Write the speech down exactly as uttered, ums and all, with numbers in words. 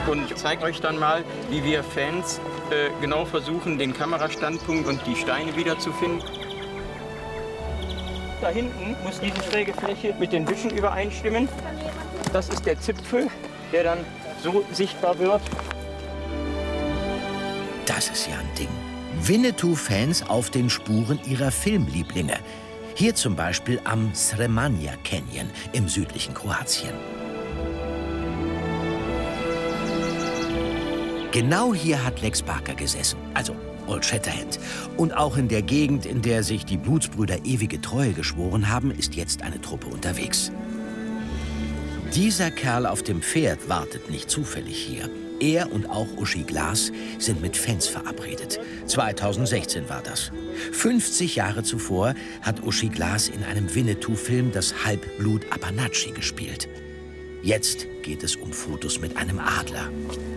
und zeige euch dann mal, wie wir Fans äh, genau versuchen, den Kamerastandpunkt und die Steine wiederzufinden. Da hinten muss diese schräge Fläche mit den Büschen übereinstimmen. Das ist der Zipfel, der dann so sichtbar wird. Das ist ja ein Ding. Winnetou-Fans auf den Spuren ihrer Filmlieblinge. Hier zum Beispiel am Sremanja Canyon im südlichen Kroatien. Genau hier hat Lex Barker gesessen, also Old Shatterhand. Und auch in der Gegend, in der sich die Blutsbrüder ewige Treue geschworen haben, ist jetzt eine Truppe unterwegs. Dieser Kerl auf dem Pferd wartet nicht zufällig hier. Er und auch Uschi Glas sind mit Fans verabredet. zweitausendsechzehn war das. fünfzig Jahre zuvor hat Uschi Glas in einem Winnetou-Film das Halbblut Apanachi gespielt. Jetzt geht es um Fotos mit einem Adler.